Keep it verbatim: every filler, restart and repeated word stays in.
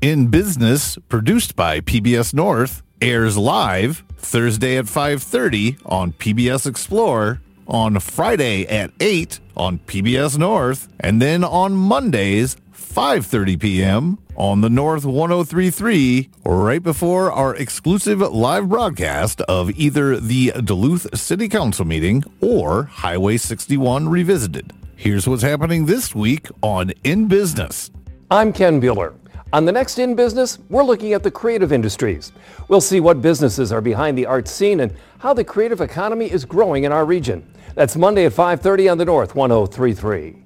In Business, produced by P B S North, airs live Thursday at five thirty on P B S Explore, on Friday at eight on P B S North, and then on Mondays, five thirty p.m. on the North one oh three point three, right before our exclusive live broadcast of either the Duluth City Council meeting or Highway sixty-one Revisited. Here's what's happening this week on In Business. I'm Ken Bueller. On the next In Business, we're looking at the creative industries. We'll see what businesses are behind the art scene and how the creative economy is growing in our region. That's Monday at five thirty on the North one oh three point three.